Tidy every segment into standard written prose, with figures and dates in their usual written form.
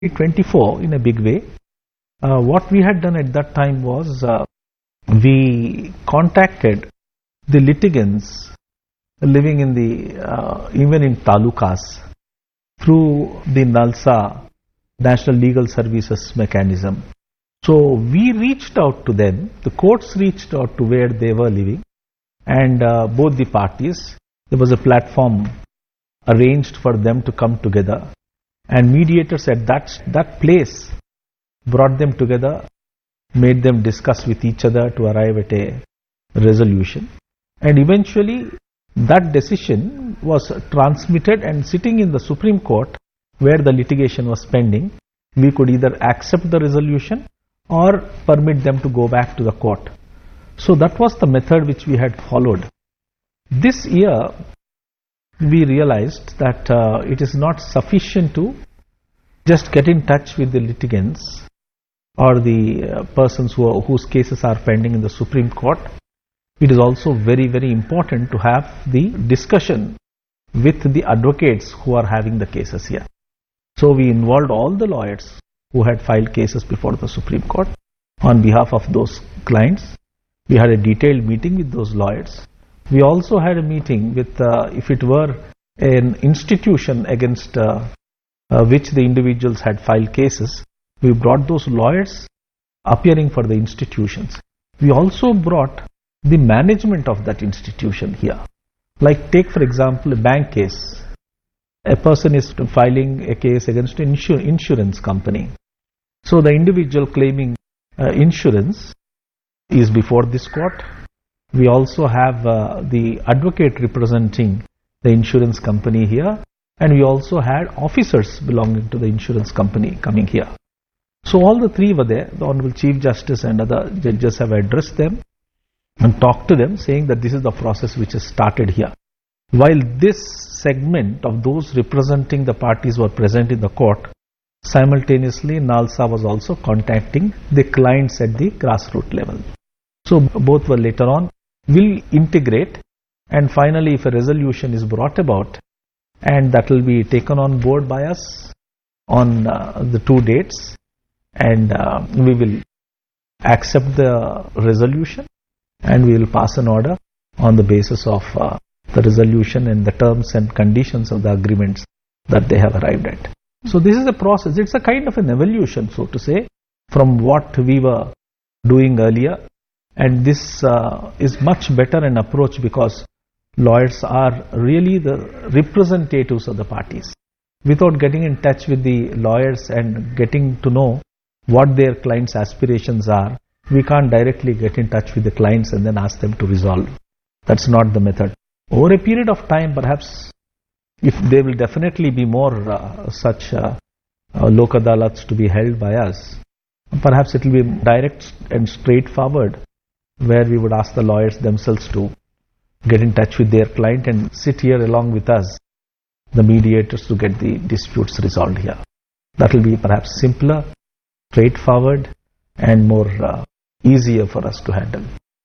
1924 in a big way. What we had done at that time was we contacted the litigants living in the even in talukas through the NALSA, National Legal Services Mechanism. So we reached out to them, the courts reached out to where they were living, and both the parties, there was a platform arranged for them to come together, and mediators at that place brought them together, made them discuss with each other to arrive at a resolution, and eventually that decision was transmitted, and sitting in the Supreme Court where the litigation was pending, we could either accept the resolution or permit them to go back to the court. So that was the method which we had followed. This year we realized that it is not sufficient to just get in touch with the litigants or the persons whose cases are pending in the Supreme Court. It is also very, very important to have the discussion with the advocates who are having the cases here. So we involved all the lawyers who had filed cases before the Supreme Court on behalf of those clients. We had a detailed meeting with those lawyers. We also had a meeting with, if it were an institution against which the individuals had filed cases, we brought those lawyers appearing for the institutions. We also brought the management of that institution here. Like take for example a bank case. A person is filing a case against an insurance company. So the individual claiming insurance is before this court. We also have the advocate representing the insurance company here, and we also had officers belonging to the insurance company coming here. So all the three were there. The Honorable Chief Justice and other judges have addressed them and talked to them, saying that this is the process which has started here. While this segment of those representing the parties were present in the court, simultaneously NALSA was also contacting the clients at the grassroots level. So both were later on will integrate, and finally if a resolution is brought about, and that will be taken on board by us on the two dates, and we will accept the resolution and we will pass an order on the basis of the resolution and the terms and conditions of the agreements that they have arrived at. So this is a process. It's a kind of an evolution, so to say, from what we were doing earlier, and this is much better an approach because lawyers are really the representatives of the parties. Without getting in touch with the lawyers and getting to know what their clients' aspirations are, we can't directly get in touch with the clients and then ask them to resolve. That's not the method. Over a period of time, perhaps, if there will definitely be more such Lok Adalats to be held by us, perhaps it will be direct and straightforward, where we would ask the lawyers themselves to get in touch with their client and sit here along with us, the mediators, to get the disputes resolved here. That will be perhaps simpler, straightforward, and more easier for us to handle.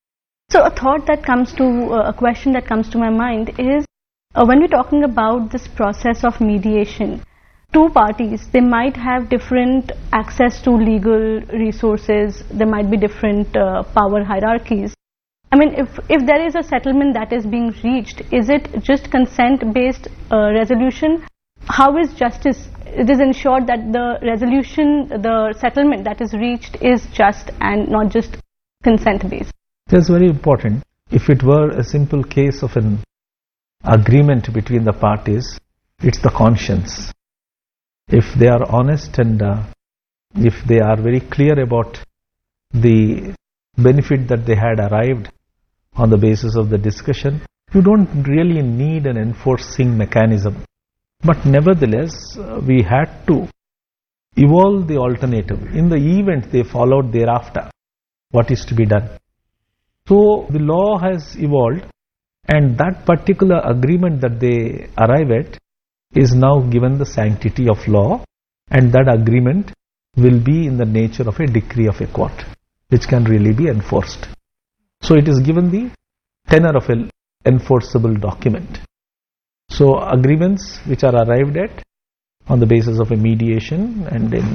So a thought that comes to, a question that comes to my mind is, when we're talking about this process of mediation, two parties, they might have different access to legal resources, there might be different power hierarchies. I mean, if there is a settlement that is being reached, is it just consent-based resolution? How is justice? It is ensured that the resolution, the settlement that is reached is just and not just consent-based. That's very important. If it were a simple case of an agreement between the parties, it's the conscience. If they are honest and if they are very clear about the benefit that they had arrived on the basis of the discussion, you don't really need an enforcing mechanism. But nevertheless, we had to evolve the alternative. In the event they followed thereafter, what is to be done? So the law has evolved, and that particular agreement that they arrive at is now given the sanctity of law, and that agreement will be in the nature of a decree of a court, which can really be enforced. So it is given the tenor of an enforceable document. So agreements which are arrived at on the basis of a mediation, and in